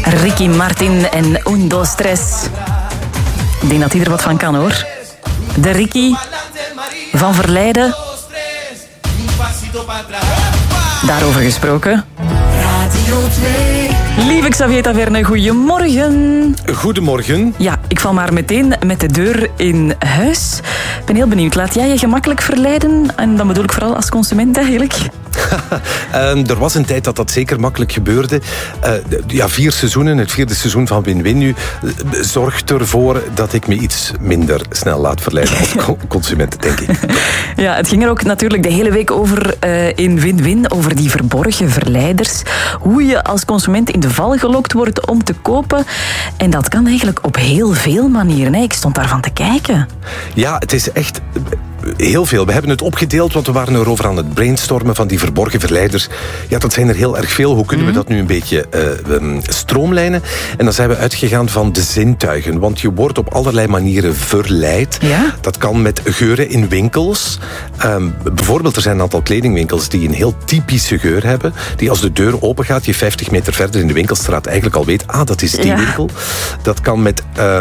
Ricky Martin en Un, Dos, Tres. Ik denk dat hij er wat van kan, hoor. De Ricky van Verleiden. Daarover gesproken. Radio 2. Lieve Xavier Taverne, goedemorgen. Goedemorgen. Ja, ik val maar meteen met de deur in huis. Ik ben heel benieuwd. Laat jij je gemakkelijk verleiden? En dan bedoel ik vooral als consument eigenlijk. Er was een tijd dat dat zeker makkelijk gebeurde. 4 seizoenen, het 4e seizoen van Win-Win nu, zorgt ervoor dat ik me iets minder snel laat verleiden als consument, denk ik. Ja, het ging er ook natuurlijk de hele week over in Win-Win, over die verborgen verleiders. Hoe je als consument in de val gelokt wordt om te kopen. En dat kan eigenlijk op heel veel manieren. Hè? Ik stond daarvan te kijken. Ja, het is echt heel veel. We hebben het opgedeeld, want we waren erover aan het brainstormen van die verborgen verleiders. Ja, dat zijn er heel erg veel. Hoe kunnen we dat nu een beetje stroomlijnen? En dan zijn we uitgegaan van de zintuigen. Want je wordt op allerlei manieren verleid. Ja? Dat kan met geuren in winkels. Bijvoorbeeld, er zijn een aantal kledingwinkels die een heel typische geur hebben. Die als de deur open gaat, je 50 meter verder in de winkelstraat eigenlijk al weet, dat is die winkel. Dat kan met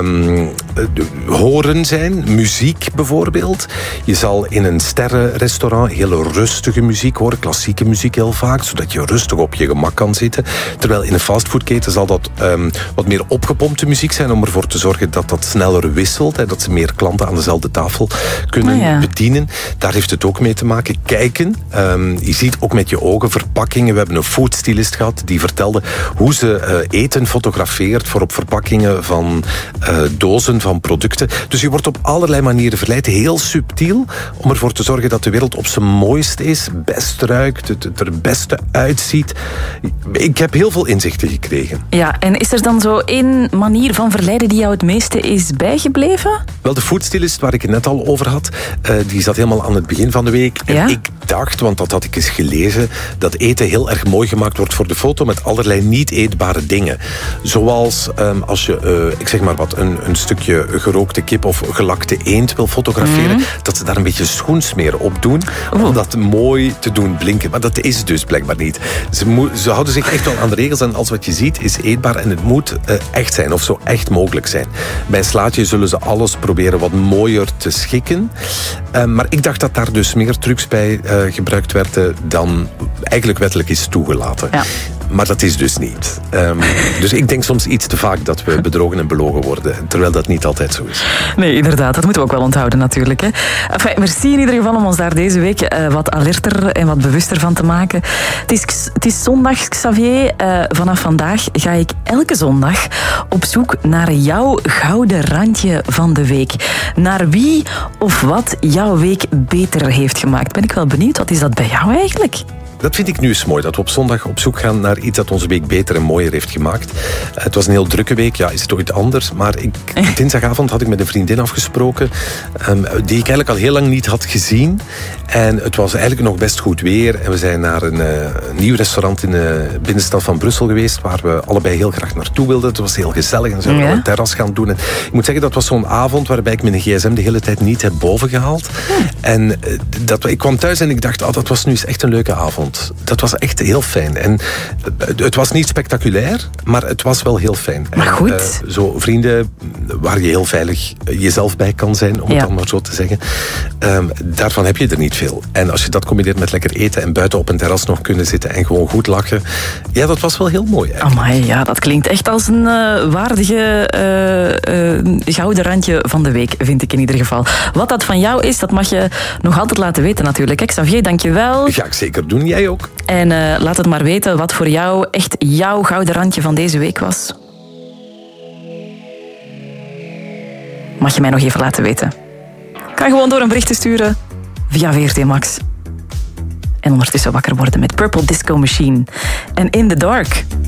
horen zijn, muziek bijvoorbeeld. Je zal in een sterrenrestaurant hele rustige muziek horen, klassieke muziek heel vaak, zodat je rustig op je gemak kan zitten. Terwijl in een fastfoodketen zal dat wat meer opgepompte muziek zijn om ervoor te zorgen dat dat sneller wisselt, hè, dat ze meer klanten aan dezelfde tafel kunnen bedienen. Daar heeft het ook mee te maken. Kijken, je ziet ook met je ogen verpakkingen. We hebben een foodstylist gehad die vertelde hoe ze eten fotografeert voor op verpakkingen van dozen van producten. Dus je wordt op allerlei manieren verleid, heel subtiel, om ervoor te zorgen dat de wereld op zijn mooist is, best ruikt, het er het beste uitziet. Ik heb heel veel inzichten gekregen. Ja, en is er dan zo één manier van verleiden die jou het meeste is bijgebleven? Wel, de foodstylist waar ik het net al over had, die zat helemaal aan het begin van de week. En ik dacht, want dat had ik eens gelezen, dat eten heel erg mooi gemaakt wordt voor de foto met allerlei niet eetbare dingen. Zoals als je, ik zeg maar wat, een stukje gerookte kip of gelakte eend wil fotograferen, dat ze daar een beetje schoensmeer op doen, om dat mooi te doen blinken. Maar dat is dus blijkbaar niet. Ze houden zich echt wel aan de regels en als wat je ziet is eetbaar en het moet echt zijn, of zo echt mogelijk zijn. Bij een slaatje zullen ze alles proberen wat mooier te schikken. Maar ik dacht dat daar dus meer trucs bij gebruikt werden dan eigenlijk wettelijk is toegelaten. Ja. Maar dat is dus niet. Dus ik denk soms iets te vaak dat we bedrogen en belogen worden, terwijl dat niet altijd zo is. Nee, inderdaad. Dat moeten we ook wel onthouden natuurlijk. Hè. Enfin, merci in ieder geval om ons daar deze week wat alerter en wat bewuster van te maken. Het is zondag, Xavier. Vanaf vandaag ga ik elke zondag op zoek naar jouw gouden randje van de week. Naar wie of wat jouw week beter heeft gemaakt. Ben ik wel benieuwd. Wat is dat bij jou eigenlijk? Dat vind ik nu eens mooi, dat we op zondag op zoek gaan naar iets dat onze week beter en mooier heeft gemaakt. Het was een heel drukke week, is het ooit anders. Maar dinsdagavond had ik met een vriendin afgesproken, die ik eigenlijk al heel lang niet had gezien. En het was eigenlijk nog best goed weer. En we zijn naar een nieuw restaurant in de binnenstad van Brussel geweest, waar we allebei heel graag naartoe wilden. Het was heel gezellig en zijn we een terras gaan doen. En ik moet zeggen, dat was zo'n avond waarbij ik mijn gsm de hele tijd niet heb bovengehaald. En ik kwam thuis en ik dacht, dat was nu eens echt een leuke avond. Dat was echt heel fijn. En het was niet spectaculair, maar het was wel heel fijn. Maar goed. Zo vrienden waar je heel veilig jezelf bij kan zijn, om het dan maar zo te zeggen. Daarvan heb je er niet veel. En als je dat combineert met lekker eten en buiten op een terras nog kunnen zitten en gewoon goed lachen. Ja, dat was wel heel mooi. Amai, ja, dat klinkt echt als een waardige gouden randje van de week, vind ik in ieder geval. Wat dat van jou is, dat mag je nog altijd laten weten natuurlijk. Xavier, dank je wel. Ga ik zeker doen. Jij ook. En laat het maar weten wat voor jou echt jouw gouden randje van deze week was. Mag je mij nog even laten weten. Kan gewoon door een bericht te sturen via VRT Max. En ondertussen wakker worden met Purple Disco Machine en In the Dark.